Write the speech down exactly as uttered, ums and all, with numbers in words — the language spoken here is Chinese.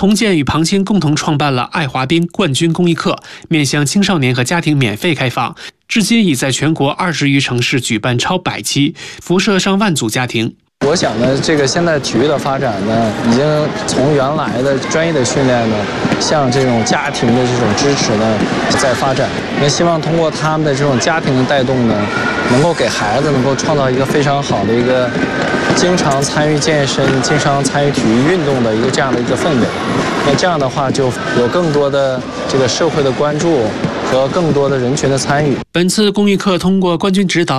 童建与庞青共同创办了爱滑冰冠军公益课，面向青少年和家庭免费开放，至今已在全国二十余城市举办超百期，辐射上万组家庭。 我想呢，这个现在体育的发展呢，已经从原来的专业的训练呢，向这种家庭的这种支持呢，在发展。那希望通过他们的这种家庭的带动呢，能够给孩子能够创造一个非常好的一个经常参与健身、经常参与体育运动的一个这样的一个氛围。那这样的话，就有更多的这个社会的关注和更多的人群的参与。 本次公益课通过冠军指导。